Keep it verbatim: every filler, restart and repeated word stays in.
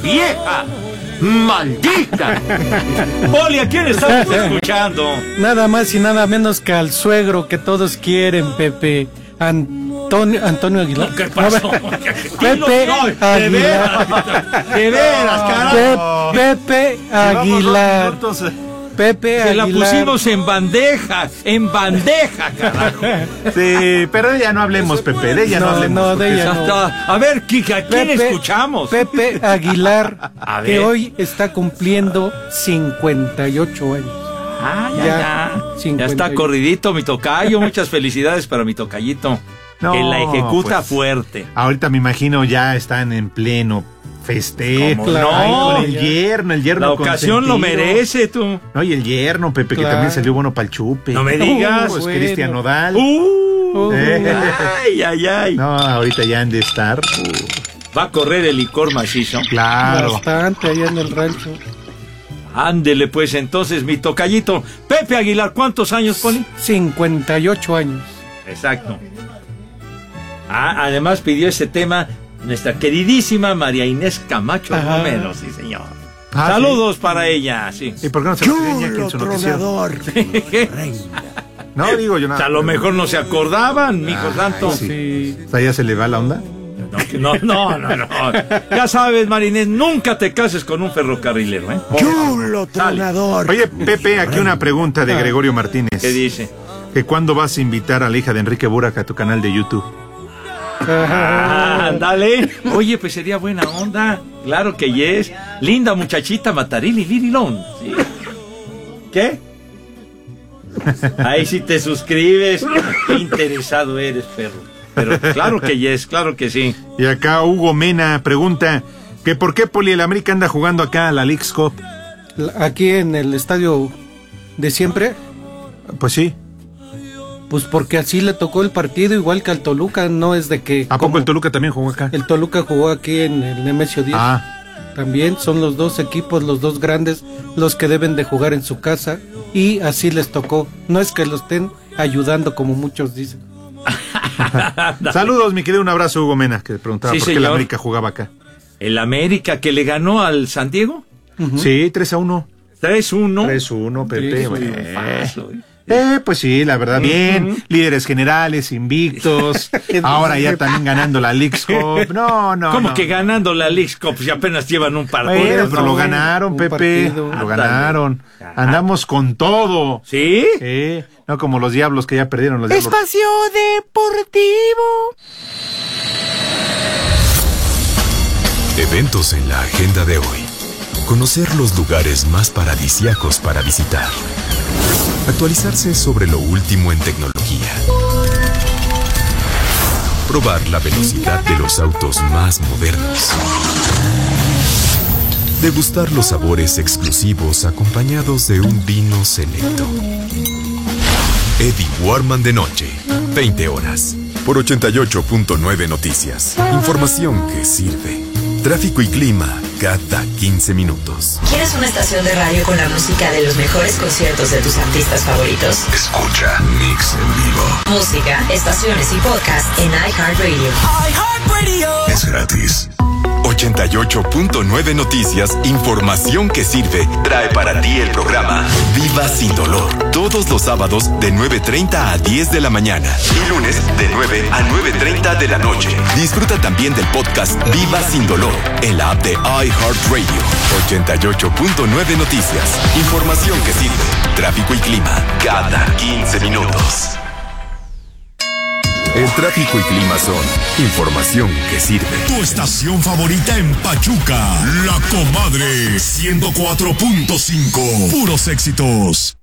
vieja! ¡Maldita! Poli, ¿a quién estamos escuchando? Nada más y nada menos que al suegro que todos quieren, Pepe. Antonio, Antonio Aguilar. ¿Qué pasó? Pepe Aguilar. De veras, carajo. Pepe Aguilar. Pepe Se Aguilar. la pusimos en bandeja, en bandeja, carajo. Sí, pero de ella no hablemos, Pepe, de ella no, No, hablemos. no, de ella no. A ver, Kika, ¿a quién Pepe, escuchamos? Pepe Aguilar, A ver. que hoy está cumpliendo cincuenta y ocho años. Ah, ya, Ya, ya. cincuenta Ya está y- corridito mi tocayo. Muchas felicidades para mi tocayito. No, que la ejecuta pues, fuerte. Ahorita me imagino ya están en pleno festejo. ¿Cómo Ay, no? con el yerno, el yerno La ocasión lo consentido. merece, tú. No, y el yerno, Pepe, Claro. que también salió bueno para el chupe. No me digas. Pues Bueno. Cristian Nodal. Uh, Eh. ay, ay, ay. No, ahorita ya han de estar. uh, Va a correr el licor macizo. claro. Bastante allá en el rancho. Ándele, pues, entonces, mi tocayito. Pepe Aguilar, ¿cuántos años, Poli? cincuenta y ocho años. Exacto. Ah, además pidió ese tema nuestra queridísima María Inés Camacho Ajá. Romero, sí, señor. Ah, Saludos para ella, sí. ¿Y por qué no se lo piden ya aquí en su noticiero? No, digo yo nada. A lo mejor no se acordaban, mijo Ay, santo. sí. Sí. O sea, ya se le va la onda. No, no, no, no. Ya sabes, Marinés, nunca te cases con un ferrocarrilero, ¿eh? Chulo Sale. tronador. Oye, Pepe, aquí una pregunta de Gregorio Martínez. ¿Qué dice? Que cuándo vas a invitar a la hija de Enrique Burak a tu canal de YouTube. Ah, ándale. Oye, pues sería buena onda. Claro que yes. Linda muchachita Matarili Lirilón. Sí. ¿Qué? Ahí sí te suscribes. Qué interesado eres, perro. Pero claro que yes, claro que sí. Y acá Hugo Mena pregunta que por qué Poli el América anda jugando acá a la Leagues Cup. Aquí en el estadio de siempre, Pues sí. pues porque así le tocó el partido, igual que al Toluca, no es de que... ¿A poco como el Toluca también jugó acá? el Toluca jugó aquí en el Nemesio diez. Ah, También son los dos equipos, los dos grandes, los que deben de jugar en su casa, y así les tocó. No es que lo estén ayudando como muchos dicen. saludos, mi querido, un abrazo, Hugo Mena, que preguntaba Sí, por qué el señor. América jugaba acá. El América que le ganó al San Diego. Ujú. Sí, tres a uno. tres uno. tres uno, Pepe. Sí, bueno. Triunfazo, ¿eh? Eh, pues sí, la verdad, bien. Líderes generales, invictos. Ahora ya también ganando la Leagues Cup. No, no, ¿Cómo no. que ganando la League Cup? Si apenas llevan un partido. Bueno, pero no, lo ganaron, un Pepe. partido. Lo Ándale. ganaron. Andamos con todo. ¿Sí? Sí, no como los diablos que ya perdieron los diablos. Espacio Deportivo. Eventos en la agenda de hoy. Conocer los lugares más paradisíacos para visitar. Actualizarse sobre lo último en tecnología. Probar la velocidad de los autos más modernos. Degustar los sabores exclusivos acompañados de un vino selecto. Eddie Warman de noche, veinte horas. Por ochenta y ocho punto nueve Noticias. Información que sirve. Tráfico y clima cada quince minutos. ¿Quieres una estación de radio con la música de los mejores conciertos de tus artistas favoritos? Escucha Mix en vivo. Música, estaciones y podcast en iHeartRadio. iHeartRadio. Es gratis. ochenta y ocho punto nueve Noticias, información que sirve, trae para ti el programa Viva Sin Dolor. Todos los sábados de nueve treinta a diez de la mañana y lunes de nueve a nueve treinta de la noche. Disfruta también del podcast Viva Sin Dolor en la app de iHeartRadio. ochenta y ocho punto nueve Noticias, información que sirve, tráfico y clima cada quince minutos. El tráfico y clima son información que sirve. Tu estación favorita en Pachuca, La Comadre, ciento cuatro punto cinco. Puros éxitos.